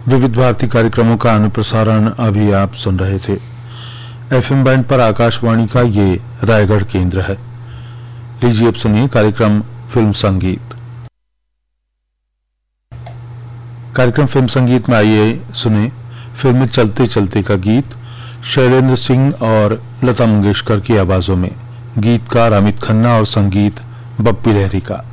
विविध भारती कार्यक्रमों का अनुप्रसारण अभी आप सुन रहे थे। एफएम बैंड पर आकाशवाणी का ये रायगढ़ केंद्र है। लीजिए अब सुनिए कार्यक्रम फिल्म संगीत। कार्यक्रम फिल्म संगीत में आइए सुने फिल्म चलते चलते का गीत शैलेंद्र सिंह और लता मंगेशकर की आवाजों में। गीतकार अमित खन्ना और संगीत बप्पी लहरी का।